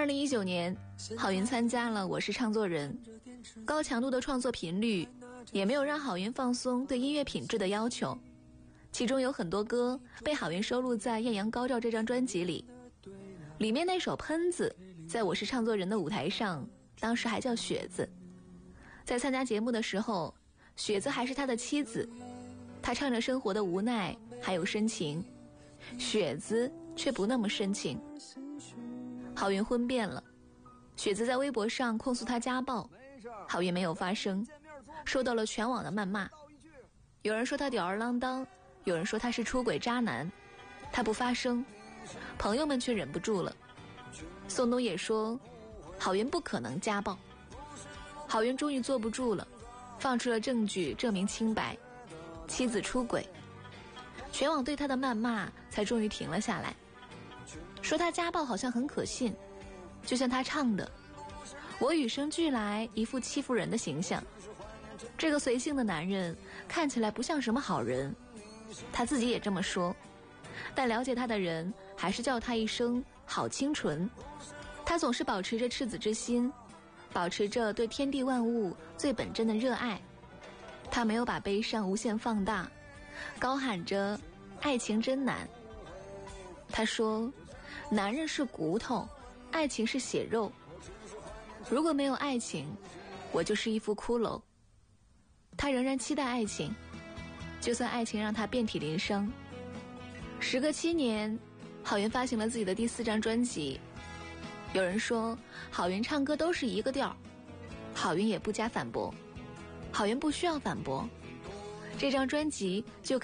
2019年，郝云参加了《我是唱作人》，高强度的创作频率也没有让郝云放松对音乐品质的要求，其中有很多歌被郝云收录在《艳阳高照》这张专辑里，里面那首《喷子》在《我是唱作人》的舞台上，当时还叫雪子。在参加节目的时候，雪子还是他的妻子，他唱着生活的无奈还有深情，雪子却不那么深情。郝云婚变了，雪子在微博上控诉他家暴，郝云没有发声，受到了全网的谩骂。有人说他吊儿郎当，有人说他是出轨渣男，他不发声，朋友们却忍不住了。宋冬野说郝云不可能家暴，郝云终于坐不住了，放出了证据证明清白，妻子出轨。全网对他的谩骂才终于停了下来，说他家暴好像很可信，就像他唱的我与生俱来一副欺负人的形象。这个随性的男人看起来不像什么好人，他自己也这么说，但了解他的人还是叫他一声好清纯。他总是保持着赤子之心，保持着对天地万物最本真的热爱，他没有把悲伤无限放大，高喊着爱情真难。他说男人是骨头，爱情是血肉，如果没有爱情，我就是一副骷髅。他仍然期待爱情，就算爱情让他遍体鳞伤。时隔7年，郝云发行了自己的第4张专辑。有人说郝云唱歌都是一个调，郝云也不加反驳，郝云不需要反驳，这张专辑就